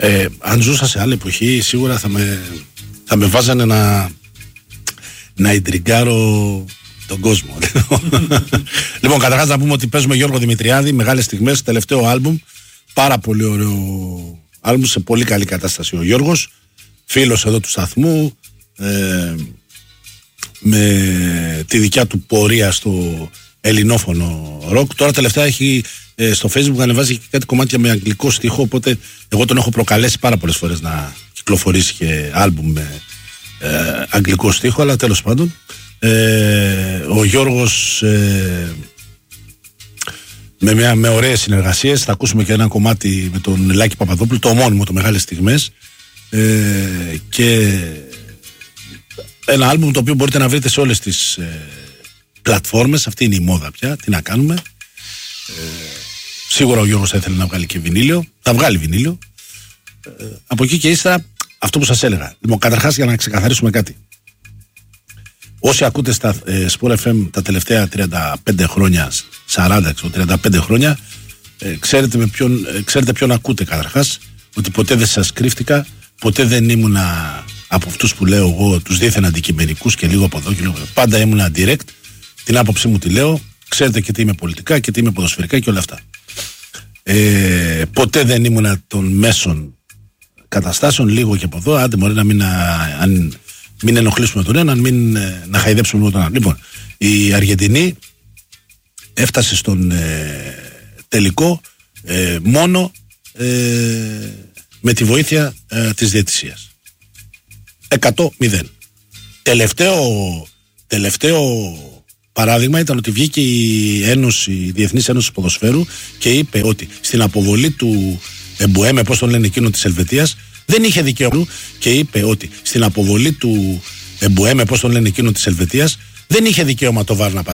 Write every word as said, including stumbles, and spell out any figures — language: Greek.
Ε, αν ζούσα σε άλλη εποχή, σίγουρα θα με, θα με βάζανε να, να ιντριγκάρω τον κόσμο. Λοιπόν, καταρχάς να πούμε ότι παίζουμε Γιώργο Δημητριάδη, μεγάλες στιγμές, τελευταίο άλμπουμ. Πάρα πολύ ωραίο άλμπουμ, σε πολύ καλή κατάσταση ο Γιώργος. Φίλος εδώ του σταθμού, ε, με τη δικιά του πορεία στο ελληνόφωνο ροκ. Τώρα τελευταία έχει ε, στο Facebook ανεβάζει και κάτι κομμάτια με αγγλικό στίχο, οπότε εγώ τον έχω προκαλέσει πάρα πολλές φορές να κυκλοφορήσει και άλμπουμ με ε, αγγλικό στίχο, αλλά τέλος πάντων ε, ο Γιώργος ε, με, μια, με ωραίες συνεργασίες. Θα ακούσουμε και ένα κομμάτι με τον Λάκη Παπαδόπουλο, το ομώνυμο, το Μεγάλες Στιγμές, ε, και ένα άλμπουμ το οποίο μπορείτε να βρείτε σε όλες τις ε, πλατφόρμες. Αυτή είναι η μόδα πια, τι να κάνουμε. ε, Σίγουρα ο Γιώργος θα ήθελε να βγάλει και βινίλιο. Θα βγάλει βινίλιο. ε, Από εκεί και ύστερα αυτό που σας έλεγα. Λοιπόν, καταρχάς για να ξεκαθαρίσουμε κάτι, όσοι ακούτε στα ε, Sport εφ εμ τα τελευταία τριάντα πέντε χρόνια, σαράντα, τριάντα πέντε χρόνια, ε, ξέρετε, με ποιον, ε, ξέρετε ποιον ακούτε καταρχάς. Ότι ποτέ δεν σας κρύφτηκα, ποτέ δεν ήμουνα από αυτούς που λέω εγώ τους δίθεν αντικειμενικούς και λίγο από εδώ και λίγο. Πάντα ήμουνα direct, την άποψή μου τη λέω. Ξέρετε και τι είμαι πολιτικά και τι είμαι ποδοσφαιρικά και όλα αυτά. Ε, ποτέ δεν ήμουνα των μέσων καταστάσεων, λίγο και από εδώ. Άντε μωρέ να μην, αν, μην ενοχλήσουμε τον έναν, μην, να χαϊδέψουμε τον άλλον. Λοιπόν, η Αργεντινή έφτασε στον ε, τελικό ε, μόνο ε, με τη βοήθεια ε, της διαιτησίας. εκατό μηδέν. Τελευταίο, τελευταίο παράδειγμα ήταν ότι βγήκε η Ένωση, η Διεθνής Ένωση Ποδοσφαίρου και είπε ότι στην αποβολή του Εμπουέμε, πώς τον λένε εκείνο της Ελβετίας, δεν είχε δικαίωμα, και είπε ότι στην αποβολή του Εμπουέμε, πώς τον λένε εκείνο της Ελβετίας, δεν είχε δικαίωμα το βάρ να